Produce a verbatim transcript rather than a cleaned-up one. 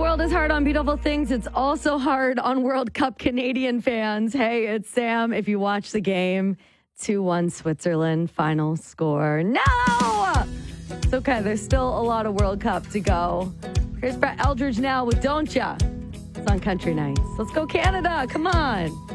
world is hard on beautiful things, it's also hard on World Cup Canadian fans. Hey, it's Sam. If you watch the game, two one Switzerland, final score. No! It's okay. There's still a lot of World Cup to go. Here's Brett Eldridge now with Don't Ya. It's on Country Nights. Let's go Canada. Come on.